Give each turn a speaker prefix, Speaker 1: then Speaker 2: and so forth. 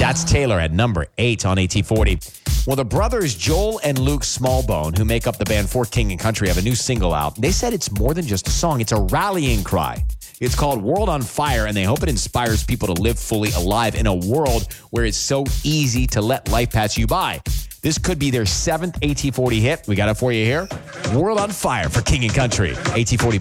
Speaker 1: That's Taylor at number 8 on AT40. Well, the brothers Joel and Luke Smallbone, who make up the band For King and Country, have a new single out. They said it's more than just a song. It's a rallying cry. It's called World on Fire, and they hope it inspires people to live fully alive in a world where it's so easy to let life pass you by. This could be their 7th AT40 hit. We got it for you here. World on Fire for King and Country. AT40.